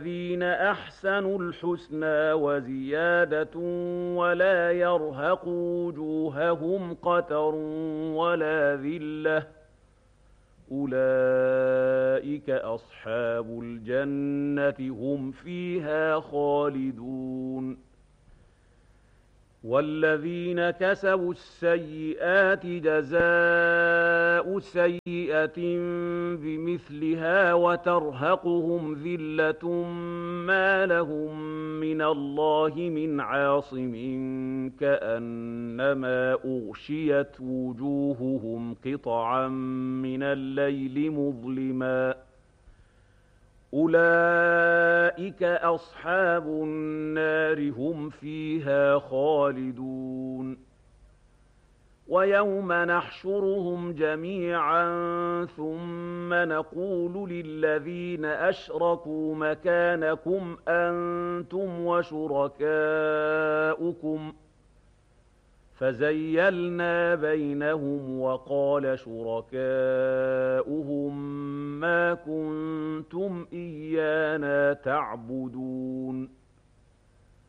الذين أحسنوا الحسنى وزيادة ولا يرهق وجوههم قتر ولا ذلة أولئك أصحاب الجنة هم فيها خالدون والذين كسبوا السيئات جزاء سيئة بمثلها وترهقهم ذلة ما لهم من الله من عاصم كأنما أغشيت وجوههم قطعا من الليل مظلما أولئك أصحاب النار هم فيها خالدون ويوم نحشرهم جميعا ثم نقول للذين أشركوا مكانكم أنتم وشركاؤكم فزيلنا بينهم وقال شركاؤهم ما كنتم إيانا تعبدون